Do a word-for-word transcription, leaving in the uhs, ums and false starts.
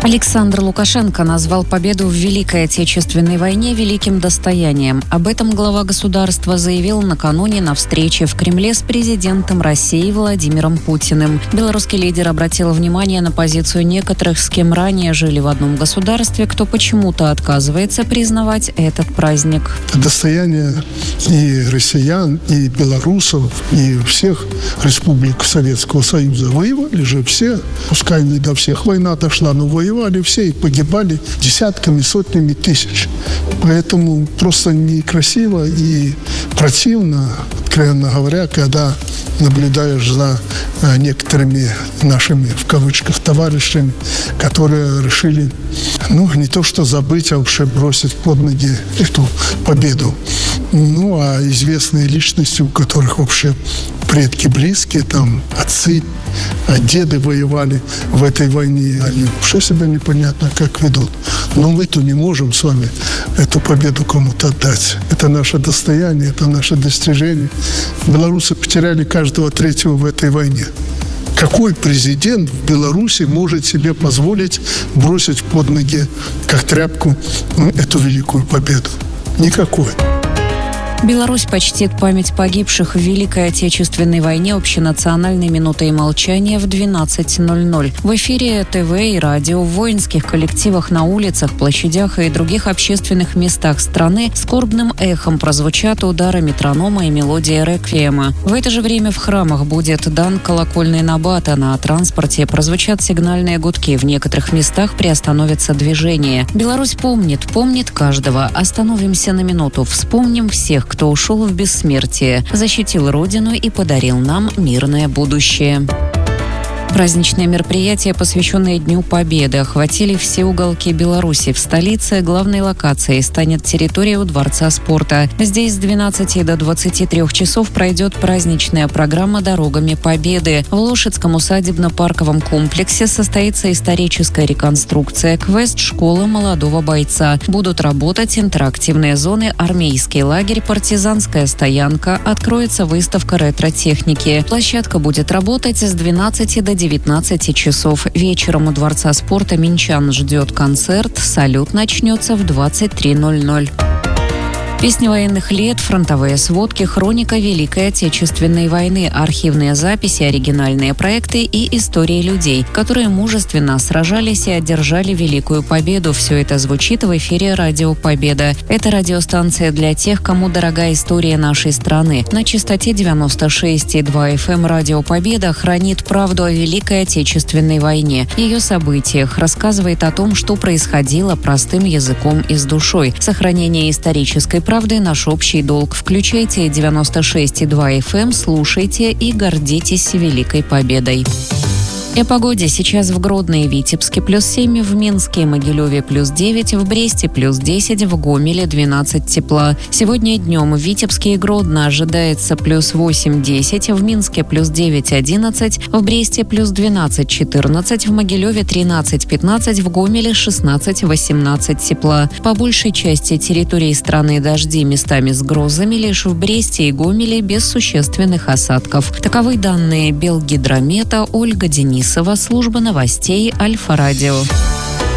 Александр Лукашенко назвал победу в Великой Отечественной войне великим достоянием. Об этом глава государства заявил накануне на встрече в Кремле с президентом России Владимиром Путиным. Белорусский лидер обратил внимание на позицию некоторых, с кем ранее жили в одном государстве, кто почему-то отказывается признавать этот праздник. Достояние и россиян, и белорусов, и всех республик Советского Союза. Воевали же все, пускай не до всех война дошла, но воевали. Воевали все и погибали десятками, сотнями тысяч. Поэтому просто некрасиво и противно, откровенно говоря, когда наблюдаешь за некоторыми нашими, в кавычках, товарищами, которые решили, ну, не то что забыть, а вообще бросить под ноги эту победу. Ну, а известные личности, у которых вообще предки близкие, там, отцы, деды воевали в этой войне, они вообще себя непонятно как ведут. Но мы-то не можем с вами эту победу кому-то отдать. Это наше достояние, это наше достижение. Белорусы потеряли каждого третьего в этой войне. Какой президент в Беларуси может себе позволить бросить под ноги, как тряпку, эту великую победу? Никакой. Беларусь почтит память погибших в Великой Отечественной войне общенациональной минутой молчания в двенадцать ноль ноль. В эфире ТВ и радио, в воинских коллективах на улицах, площадях и других общественных местах страны скорбным эхом прозвучат удары метронома и мелодия реквиема. В это же время в храмах будет дан колокольный набат, а на транспорте прозвучат сигнальные гудки. В некоторых местах приостановится движение. Беларусь помнит, помнит каждого. Остановимся на минуту, вспомним всех, кто ушел в бессмертие, защитил Родину и подарил нам мирное будущее. Праздничные мероприятия, посвященные Дню Победы, охватили все уголки Беларуси. В столице главной локацией станет территория у Дворца спорта. Здесь с двенадцати до двадцати трёх часов пройдет праздничная программа «Дорогами Победы». В Лошадском усадебно-парковом комплексе состоится историческая реконструкция, квест «Школа молодого бойца». Будут работать интерактивные зоны, армейский лагерь, партизанская стоянка, откроется выставка ретро-техники. Площадка будет работать с двенадцати до девятнадцати часов. Вечером у Дворца спорта минчан ждет концерт. Салют начнется в двадцать три ноль ноль. Песни военных лет, фронтовые сводки, хроника Великой Отечественной войны, архивные записи, оригинальные проекты и истории людей, которые мужественно сражались и одержали Великую Победу. Все это звучит в эфире «Радио Победа». Это радиостанция для тех, кому дорога история нашей страны. На частоте девяносто шесть и два эф эм «Радио Победа» хранит правду о Великой Отечественной войне, ее событиях, рассказывает о том, что происходило простым языком и с душой. Сохранение исторической правды – наш общий долг. Включайте девяносто шесть и два эф эм, слушайте и гордитесь Великой Победой. И о погоде. Сейчас в Гродно и Витебске плюс семь, в Минске и Могилеве плюс девять, в Бресте плюс десять, в Гомеле двенадцать тепла. Сегодня днем в Витебске и Гродно ожидается плюс восемь-десять, в Минске плюс девять-одиннадцать, в Бресте плюс двенадцать-четырнадцать, в Могилеве тринадцать-пятнадцать, в Гомеле шестнадцать-восемнадцать тепла. По большей части территории страны дожди местами с грозами, лишь в Бресте и Гомеле без существенных осадков. Таковы данные Белгидромета. Ольга Денисова, служба новостей Альфа-Радио.